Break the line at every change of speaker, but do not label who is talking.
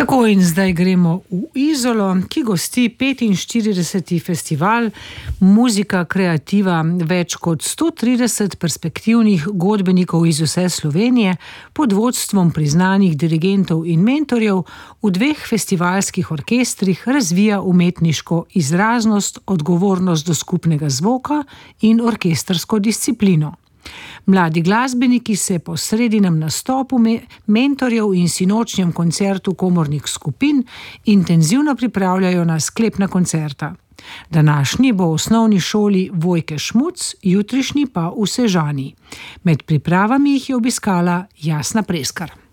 Tako in zdaj gremo v Izolo, ki gosti 45. festival Muzika kreativa, več kot 130 perspektivnih godbenikov iz vse Slovenije pod vodstvom priznanih dirigentov in mentorjev v dveh festivalskih orkestrih razvija umetniško izraznost, odgovornost do skupnega zvoka in orkestrsko disciplino. Mladi glasbeniki se po sredinem nastopu mentorjev in sinočnjem koncertu komornih skupin intenzivno pripravljajo na sklepna koncerta. Današnji bo v osnovni šoli Vojke Šmuc, jutrišnji pa v Sežani. Med pripravami jih je obiskala Jasna Preskar.